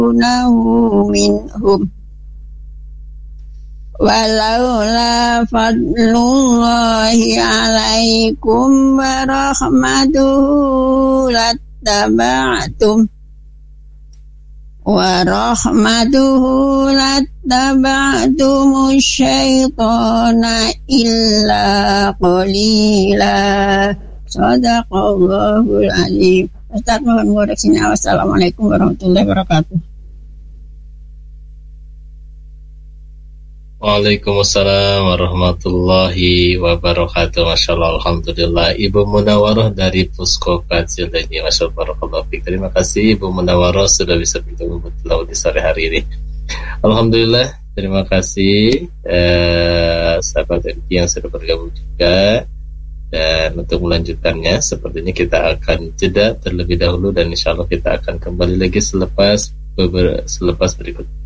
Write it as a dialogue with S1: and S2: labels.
S1: minhum walaula fadlullahi alaikum wa rahmatuhu lattaba'tum syaitana illa qalila. Sadaqallahul alim. Ustaz mohon koreksinya. Wassalamualaikum warahmatullahi wabarakatuh.
S2: Waalaikumsalam warahmatullahi wabarakatuh. Masya Allah, alhamdulillah. Ibu Munawarah dari Pusko Kacil ini. Masya Allah, barakallahu fiik. Terima kasih Ibu Munawarah sudah bisa bergabung di sore hari ini. Alhamdulillah, terima kasih sahabat MT yang sudah bergabung juga. Dan untuk melanjutkannya, sepertinya kita akan jeda terlebih dahulu dan insya Allah kita akan kembali lagi selepas berikut.